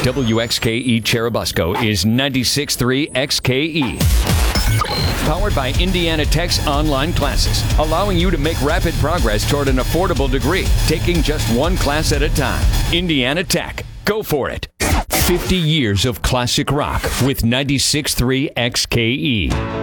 WXKE Cherubusco is 96.3 XKE. Powered by Indiana Tech's online classes, allowing you to make rapid progress toward an affordable degree, taking just one class at a time. Indiana Tech. Go for it. 50 years of classic rock with 96.3 XKE.